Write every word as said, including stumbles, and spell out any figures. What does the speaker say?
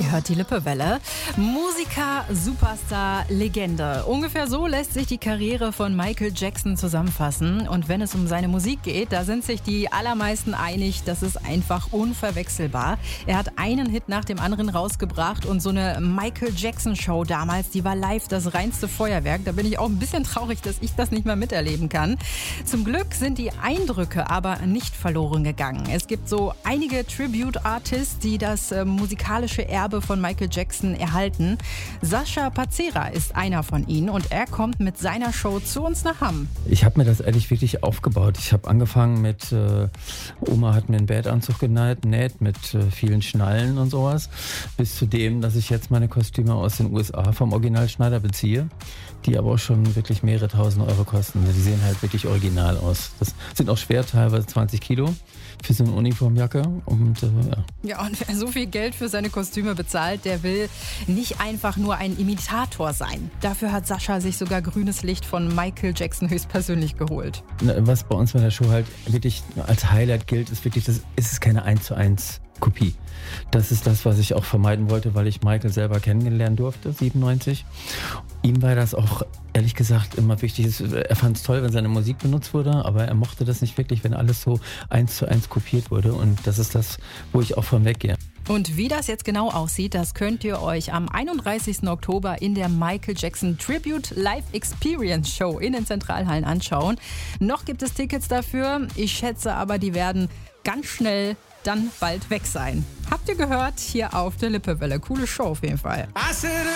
Ihr hört die Lippewelle. Musiker, Superstar, Legende. Ungefähr so lässt sich die Karriere von Michael Jackson zusammenfassen. Und wenn es um seine Musik geht, da sind sich die allermeisten einig, das ist einfach unverwechselbar. Er hat einen Hit nach dem anderen rausgebracht und so eine Michael Jackson Show damals, die war live das reinste Feuerwerk. Da bin ich auch ein bisschen traurig, dass ich das nicht mehr miterleben kann. Zum Glück sind die Eindrücke aber nicht verloren gegangen. Es gibt so einige Tribute-Artists, die das äh, musikalische Erbe von Michael Jackson erhalten. Sascha Pazera ist einer von ihnen und er kommt mit seiner Show zu uns nach Hamm. Ich habe mir das ehrlich wirklich aufgebaut. Ich habe angefangen mit, äh, Oma hat mir einen Badeanzug genäht, näht mit äh, vielen Schnallen und sowas, bis zu dem, dass ich jetzt meine Kostüme aus den U S A vom Originalschneider beziehe, die aber auch schon wirklich mehrere tausend Euro kosten. Die sehen halt wirklich original aus. Das sind auch schwer, teilweise zwanzig Kilo für so eine Uniformjacke. Und, äh, ja. ja, und wer so viel Geld für seine Kostüme bezahlt, der will nicht einfach nur ein Imitator sein. Dafür hat Sascha sich sogar grünes Licht von Michael Jackson höchstpersönlich geholt. Was bei uns bei der Show halt wirklich als Highlight gilt, ist wirklich, das ist es keine eins zu eins Kopie. Das ist das, was ich auch vermeiden wollte, weil ich Michael selber kennenlernen durfte, siebenundneunzig. Ihm war das auch, ehrlich gesagt, immer wichtig. Er fand es toll, wenn seine Musik benutzt wurde, aber er mochte das nicht wirklich, wenn alles so eins zu eins kopiert wurde. Und das ist das, wo ich auch von weggehe. Und wie das jetzt genau aussieht, das könnt ihr euch am einunddreißigsten Oktober in der Michael Jackson Tribute Live Experience Show in den Zentralhallen anschauen. Noch gibt es Tickets dafür. Ich schätze aber, die werden ganz schnell dann bald weg sein. Habt ihr gehört? Hier auf der Lippewelle. Coole Show auf jeden Fall.